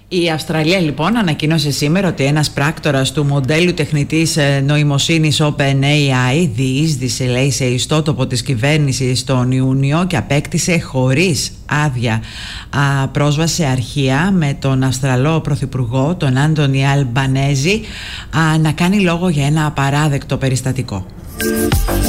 Η Αυστραλία λοιπόν ανακοίνωσε σήμερα ότι ένας πράκτορας του μοντέλου τεχνητής νοημοσύνης OpenAI διείσδησε, λέει, σε ιστότοπο της κυβέρνησης τον Ιούνιο και απέκτησε χωρίς άδεια πρόσβαση σε αρχεία, με τον Αυστραλό Πρωθυπουργό, τον Άντονι Αλμπανέζη, να κάνει λόγο για ένα απαράδεκτο περιστατικό.